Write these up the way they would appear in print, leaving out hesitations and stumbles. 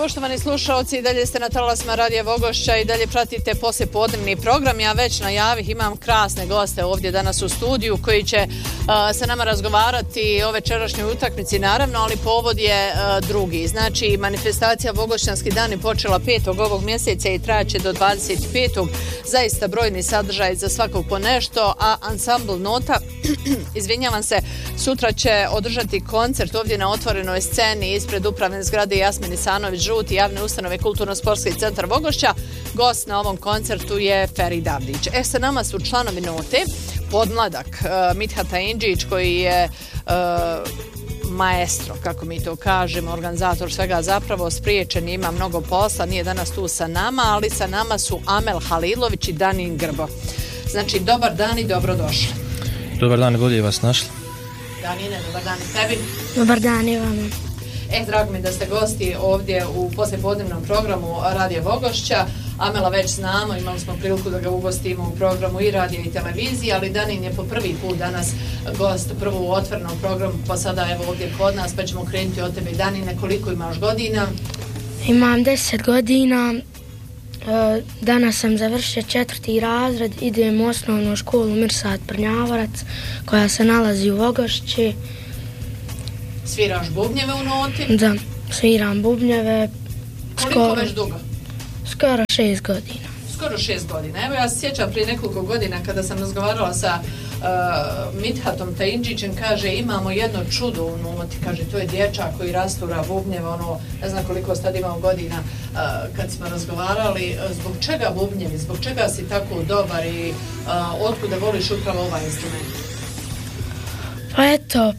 Poštovani slušalci, i dalje ste na talasima Radija Vogošća i dalje pratite poslijepodnevni program. Ja već najavih imam krasne goste ovdje danas u studiju koji će sa nama razgovarati o večerašnjoj utakmici naravno, ali povod je drugi. Znači, manifestacija Vogošćanski dani počela 5. ovog mjeseca i trajaće do 25. Zaista brojni sadržaj za svakog po nešto, a ansambl Nota, izvinjavam se, sutra će održati koncert ovdje na otvorenoj sceni ispred upravne zgrade Jasmin Isanović Žuti, javne ustanove Kulturno-sportski centar Vogošća. Gost na ovom koncertu je Ferid Avdić. Sa nama su članovi Note, podmladak Midhat Indžić koji je maestro, kako mi to kažemo, organizator svega, zapravo spriječen, ima mnogo posla, nije danas tu sa nama, ali sa nama su Amel Halilović i Danin Grbo. Znači, dobar dan i dobrodošli. Dobar dan, bolje vas našli. Danine, dobar dan i tebi. Dobar dan i vama. Drago mi da ste gosti ovdje u poslijepodnevnom programu Radija Vogošća. Amela već znamo, imali smo priliku da ga ugostimo u programu i radija i televizije, ali Danin je po prvi put danas gost prvo u otvorenom programu, pa sada evo ovdje kod nas, pa ćemo krenuti od tebe. Danine, koliko imaš godina? Imam 10 godina. Danas sam završio 4. razred, idem u osnovnu školu Mirsad Prnjavorac koja se nalazi u Vogošći. Sviraš bubnjeve u Noti? Da, sviram bubnjeve. Koliko već dugo? Skoro 6 godina. Skoro 6 godina. Evo, ja se sjećam prije nekoliko godina kada sam razgovarala sa Midhatom Indžićem, kaže, imamo jedno čudo u Noti, kaže, to je dječak koji rastura bubnjeve, ne znam koliko sad imamo godina, kad smo razgovarali, zbog čega bubnjevi, zbog čega si tako dobar i otkuda voliš upravo ovaj instrument? Pa eto,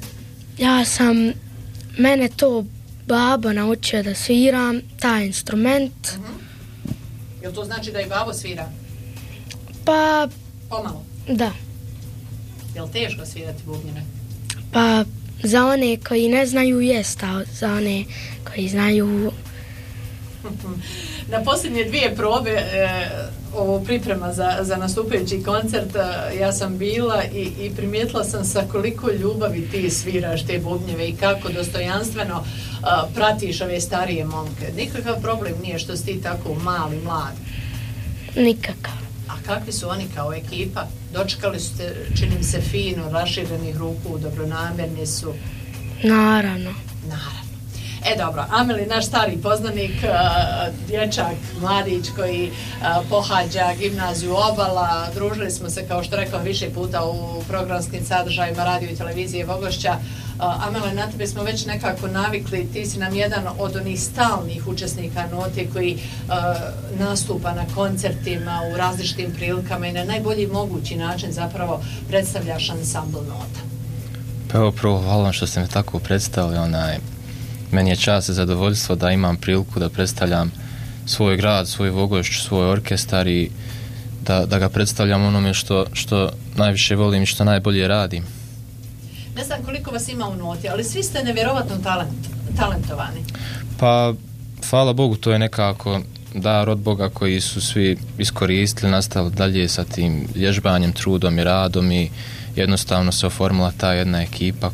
mene to babo naučio da sviram taj instrument. Jel to znači da i babo svira? Pa... Pomalo? Da. Jel teško svirati bubnjeve? Pa za one koji ne znaju jest, a za one koji znaju... Na posljednje 2 probe ovo priprema za nastupajući koncert ja sam bila i primijetila sam sa koliko ljubavi ti sviraš te bubnjeve i kako dostojanstveno pratiš ove starije momke. Nikakav problem nije što si ti tako mali, mlad. Nikakav. A kakvi su oni kao ekipa? Dočekali su te, čini mi se, fino, raširenih ruku, dobronamjerni su? Naravno. Dobro, Amel je naš stari poznanik, dječak, mladić koji pohađa gimnaziju Obala. Družili smo se, kao što rekla, više puta u programskim sadržajima radio i televizije Vogošća. Amele, na tebe smo već nekako navikli, ti si nam jedan od onih stalnih učesnika Note koji nastupa na koncertima u različitim prilikama i na najbolji mogući način zapravo predstavljaš ansambl Nota. Pa evo, prvo hvala vam što ste me tako predstavili. Meni je čast i zadovoljstvo da imam priliku da predstavljam svoj grad, svoj Vogošć, svoj orkestar i da ga predstavljam onome što najviše volim i što najbolje radim. Ne znam koliko vas ima u Noti, ali svi ste nevjerovatno talentovani. Pa, hvala Bogu, to je nekako dar od Boga koji su svi iskoristili, nastavili dalje sa tim vježbanjem, trudom i radom i jednostavno se oformila ta jedna ekipa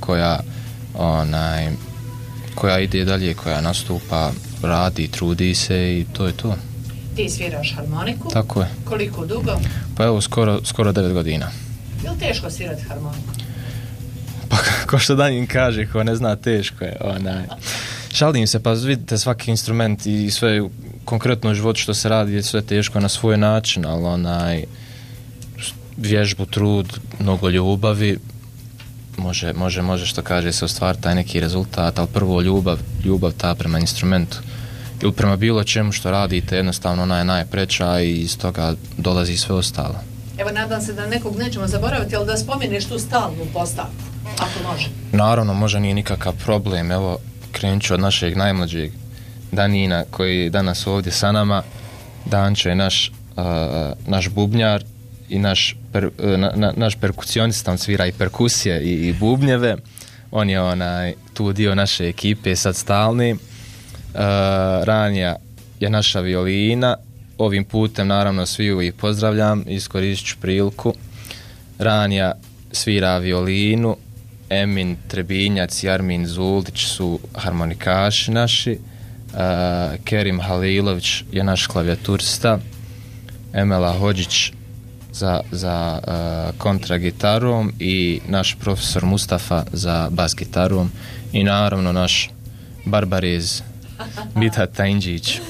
koja ide dalje, koja nastupa, radi, trudi se i to je to. Ti sviraš harmoniku? Tako je. Koliko dugo? Pa evo, skoro 9 godina. Je li teško svirati harmoniku? Pa ko što Danin kaže, ko ne zna, teško je. Šalim se, pa vidite svaki instrument i sve konkretno u životu što se radi je sve teško na svoj način, ali vježbu, trud, mnogo ljubavi, može što kaže se ostvariti taj neki rezultat, ali prvo ljubav ta prema instrumentu ili prema bilo čemu što radite, jednostavno ona je najpreča i iz toga dolazi sve ostalo. Evo, nadam se da nekog nećemo zaboraviti, ali da spomeneš tu stalnu postavku, ako može. Naravno, može, nije nikakav problem. Evo, krenut ću od našeg najmlađeg Danina koji je danas ovdje sa nama. Dančo je naš bubnjar i naš perkucionista, on svira i perkusije i bubnjeve. On je tu dio naše ekipe, sad stalni. Ranja je naša violina. Ovim putem naravno svi uvijek pozdravljam, iskoristit ću priliku. Ranja svira violinu, Emin Trebinjac i Armin Zuldić su harmonikaši naši. Kerim Halilović je naš klavijaturista, Emela Hođić za kontragitarom i naš profesor Mustafa za bas gitarom i naravno naš Barbariz Mithat Tajnđić.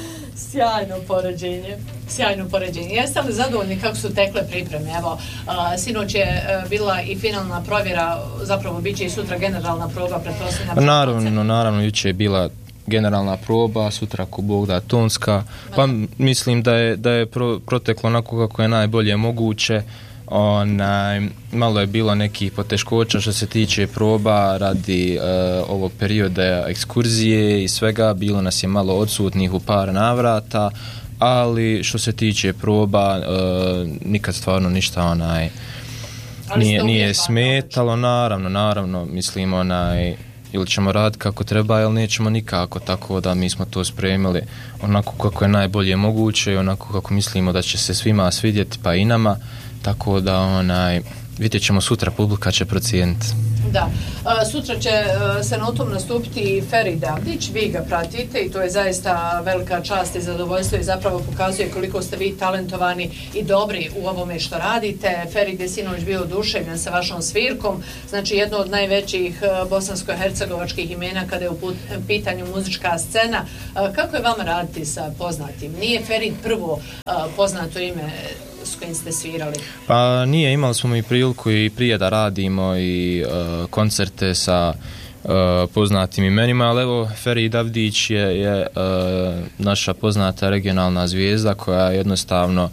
Sjajno poređenje. Jeste li zadovoljni kako su tekle pripreme? Evo, sinoć je bila i finalna provjera, zapravo bit će i sutra generalna proba, pretpostavljam. Naravno, jučer je bila generalna proba, sutra ako Bog da tonska, pa mislim da je proteklo onako kako je najbolje moguće. Malo je bilo nekih poteškoća što se tiče proba radi ovog perioda ekskurzije i svega, bilo nas je malo odsutnih u par navrata, ali što se tiče proba nikad stvarno ništa nije smetalo. Naravno, mislim ili ćemo raditi kako treba ili nećemo nikako, tako da mi smo to spremili onako kako je najbolje moguće i onako kako mislimo da će se svima svidjeti, pa i nama, tako da vidjet ćemo sutra, publika će procijeniti. Da, sutra će se na tom nastupiti i Ferid Avdić, vi ga pratite i to je zaista velika čast i zadovoljstvo i zapravo pokazuje koliko ste vi talentovani i dobri u ovome što radite. Ferid je sinoć bio oduševljen sa vašom svirkom, znači jedno od najvećih bosansko-hercegovačkih imena kada je u pitanju muzička scena. Kako je vama raditi sa poznatim? Nije Ferid prvo poznato ime s kojim ste svirali? Pa nije, imali smo i priliku i prije da radimo i koncerte sa poznatim imenima, ali evo Ferid Avdić je naša poznata regionalna zvijezda koja jednostavno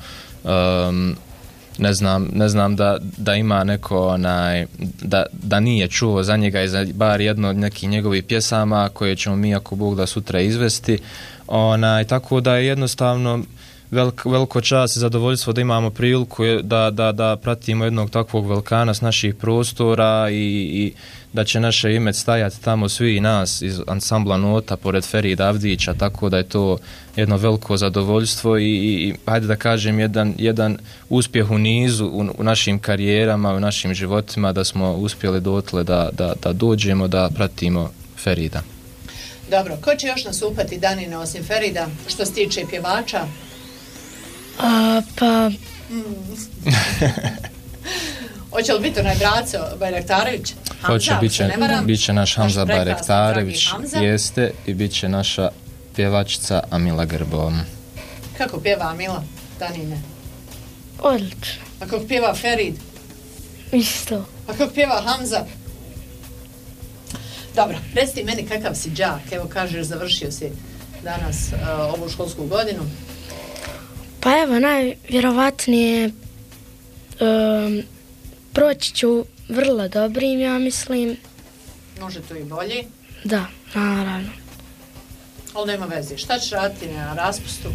ne znam da ima neko da nije čuo za njega i za bar jedno od nekih njegovih pjesama koje ćemo mi ako Bog da sutra izvesti. Tako da je jednostavno veliko čast i zadovoljstvo da imamo priliku da pratimo jednog takvog velikana s naših prostora i da će naše ime stajati tamo svi nas iz ansambla Nota pored Ferida Avdića, tako da je to jedno veliko zadovoljstvo i hajde da kažem jedan uspjeh u nizu u našim karijerama, u našim životima, da smo uspjeli dotle da dođemo da pratimo Ferida. Dobro, ko će još nastupati danine osim Ferida što se tiče pjevača? Hoće li biti onaj Braco Bajraktarević? Hoće, bit će naš Hamza Bajraktarević, jeste, i bit će naša pjevačica Amila Grbo. Kako pjeva Amila, danine? Odlično. A kako pjeva Ferid? Isto. A kako pjeva Hamza? Dobro, reci meni kakav si đak, evo kažeš završio si danas ovu školsku godinu. Pa evo, najvjerovatnije proći ću vrlo dobrim, ja mislim. Može to i bolje? Da, naravno. Ali nema veze. Šta ćeš raditi na raspustu?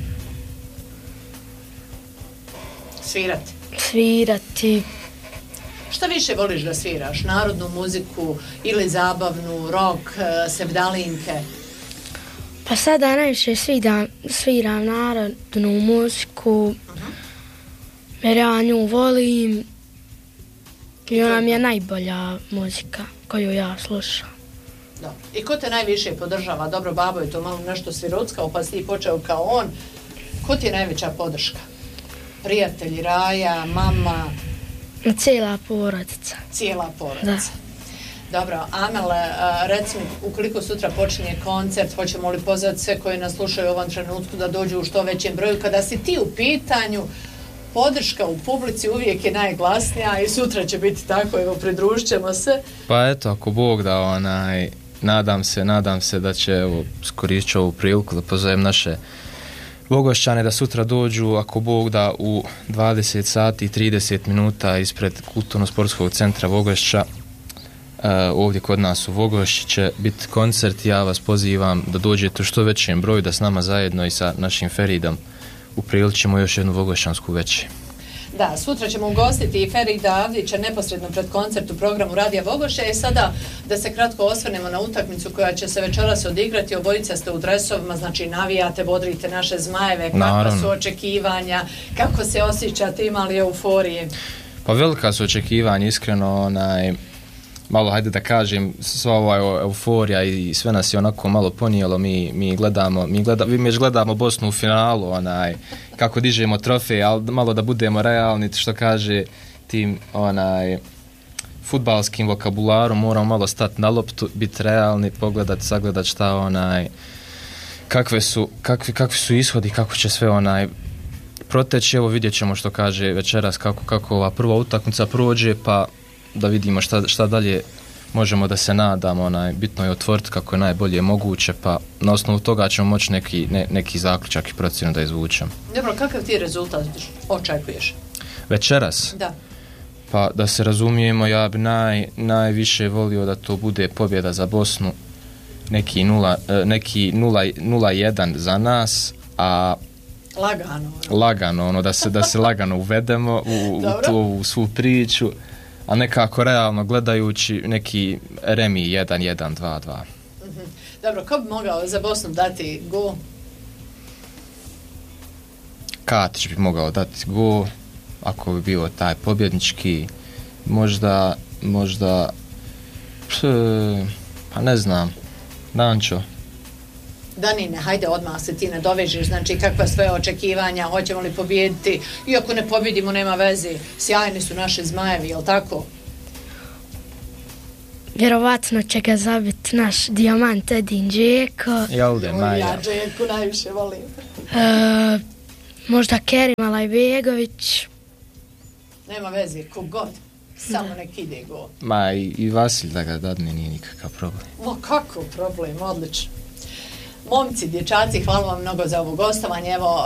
Svirati. Šta više voliš da sviraš? Narodnu muziku ili zabavnu, rock, sevdalinke? Pa sada najviše sviram narodnu muziku, jer ja nju volim i ona mi je najbolja muzika koju ja slušam. Dobro. I ko te najviše podržava? Dobro, babo je to malo nešto sviruckao, pa si ti počeo kao on. Ko ti je najveća podrška? Prijatelji, Raja, mama? Cijela porodica. Da. Dobro, Amel, reci mi, ukoliko sutra počinje koncert, hoćemo li pozvati sve koji nas slušaju u ovom trenutku da dođu u što većem broju? Kada si ti u pitanju, podrška u publici uvijek je najglasnija i sutra će biti tako, evo, pridružit ćemo se. Pa eto, ako Bog da, nadam se da će, evo, skoristit ću ovu priliku da pozovem naše Vogošćane da sutra dođu, ako Bog da, u 20 sati i 30 minuta ispred Kulturno-sportskog centra Vogošća. Ovdje kod nas u Vogošći će biti koncert. Ja vas pozivam da dođete u što većem broju, da s nama zajedno i sa našim Feridom upriličimo još jednu vogošćansku večer. Da, sutra ćemo ugostiti i Ferida Avdića neposredno pred koncert u programu Radija Vogošća. I sada da se kratko osvrnemo na utakmicu koja će se večeras odigrati. Obojica ste u dresovima, znači navijate, bodrite naše Zmajeve. Kakva su očekivanja, kako se osjećate, imali euforije? Pa velika su očekivanja, iskreno. malo, hajde da kažem, sva ova euforija i sve nas je onako malo ponijelo, mi gledamo Bosnu u finalu, kako dižemo trofej, ali malo da budemo realni, što kaže tim fudbalskim vokabularom, moramo malo stati na loptu, biti realni, sagledat šta kakvi su ishodi, kako će sve proteći. Evo vidjet ćemo što kaže večeras kako ova prva utakmica prođe, pa da vidimo šta dalje možemo da se nadamo. Bitno je otvoriti kako je najbolje moguće, pa na osnovu toga ćemo moći neki zaključak i procjenu da izvučemo. Dobro, kakav ti rezultat očekuješ? Večeras? Da. Pa da se razumijemo, ja bi najviše volio da to bude pobjeda za Bosnu, neki 0-1 za nas, a lagano, da se lagano uvedemo u svu priču, a nekako realno gledajući neki remi 1-1, 2-2. Dobro, ko bi mogao za Bosnu dati gol? Katić bi mogao dati gol, ako bi bio taj pobjednički, možda pa ne znam, Dančo. Danine, hajde odmah se ti ne dovežeš, znači kakva svoje očekivanja, hoćemo li pobijediti, iako ne pobjedimo nema veze, sjajni su naši zmajevi, jel tako? Vjerovatno će ga zabiti naš dijamant Edin Džeko. Jel'de, Maja? Ja Džeku najviše volim. Možda Kerim Alajbegović. Nema veze, kogod. Samo nek ide gol. Ma i Vasilj da ga dadne nije nikakav problem. Ma kako problem, odlično. Momci, dječaci, hvala vam mnogo za ovo gostovanje. Evo,